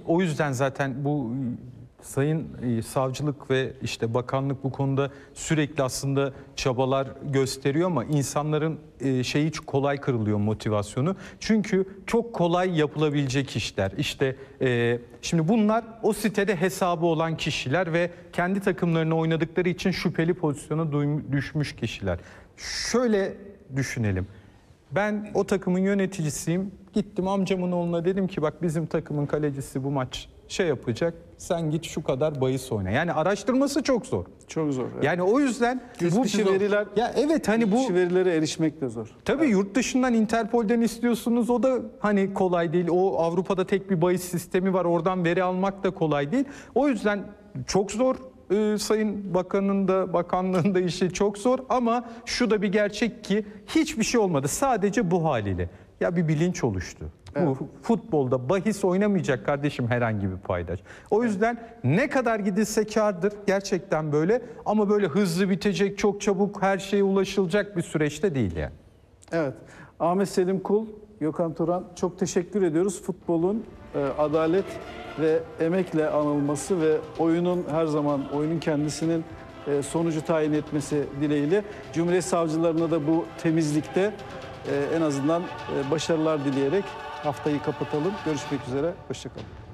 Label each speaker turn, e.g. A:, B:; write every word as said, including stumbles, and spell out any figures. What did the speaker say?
A: o yüzden zaten bu sayın e, savcılık ve işte bakanlık bu konuda sürekli aslında çabalar gösteriyor ama insanların e, şeyi çok kolay kırılıyor, motivasyonu. Çünkü çok kolay yapılabilecek işler. İşte e, şimdi bunlar o sitede hesabı olan kişiler ve kendi takımlarını oynadıkları için şüpheli pozisyona düşmüş kişiler. Şöyle düşünelim. Ben o takımın yöneticisiyim. Gittim amcamın oğluna dedim ki bak bizim takımın kalecisi bu maç şey yapacak. Sen git şu kadar bahis oyna. Yani araştırması çok zor.
B: Çok zor. Evet.
A: Yani o yüzden
B: bu dışı veriler,
A: ya evet hani bu
B: dışı verilere erişmek de zor.
A: Tabii evet. Yurt dışından Interpol'den istiyorsunuz. O da hani kolay değil. O Avrupa'da tek bir bahis sistemi var. Oradan veri almak da kolay değil. O yüzden çok zor. Ee, Sayın Bakan'ın da bakanlığın da işi çok zor ama şu da bir gerçek ki hiçbir şey olmadı. Sadece bu haliyle. Ya bir bilinç oluştu. Evet. Bu futbolda bahis oynamayacak kardeşim herhangi bir paydaş. O yüzden ne kadar gidilse kârdır gerçekten böyle ama böyle hızlı bitecek, çok çabuk her şeye ulaşılacak bir süreçte değil yani.
B: Evet. Ahmet Selim Kul, Gökhan Turan çok teşekkür ediyoruz. Futbolun e, adalet ve emekle anılması ve oyunun her zaman oyunun kendisinin e, sonucu tayin etmesi dileğiyle Cumhuriyet savcılarına da bu temizlikte e, en azından e, başarılar dileyerek haftayı kapatalım. Görüşmek üzere. Hoşça kalın.